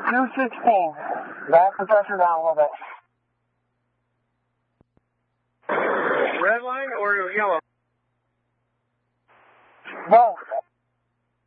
216. Back the pressure down a little bit. Red line or yellow? Both.